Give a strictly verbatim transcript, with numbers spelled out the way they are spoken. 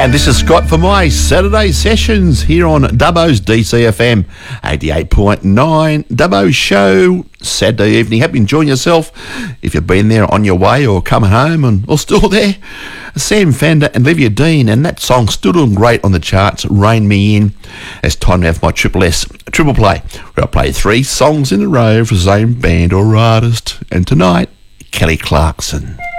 And this is Scott for my Saturday sessions here on Dubbo's D C F M eighty-eight point nine. Dubbo Show, Saturday evening. Hope you're enjoying yourself. If you've been there on your way or coming home and or still there, Sam Fender and Olivia Dean, and that song still doing great on the charts, Rain Me In. It's time to have my Triple S Triple Play, where I play three songs in a row for the same band or artist. And tonight, Kelly Clarkson.